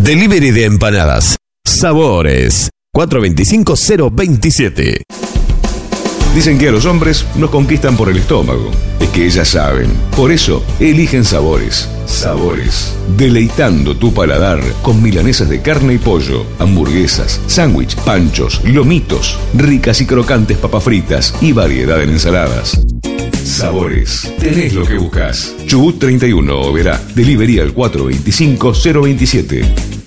Delivery de empanadas. Sabores. 425-027. Dicen que a los hombres nos conquistan por el estómago. Es que ellas saben. Por eso, eligen Sabores. Sabores. Deleitando tu paladar con milanesas de carne y pollo, hamburguesas, sándwich, panchos, lomitos, ricas y crocantes papas fritas y variedad en ensaladas. Sabores. Tenés lo que buscas. Chubut 31 Oberá. Delivery al 425-027.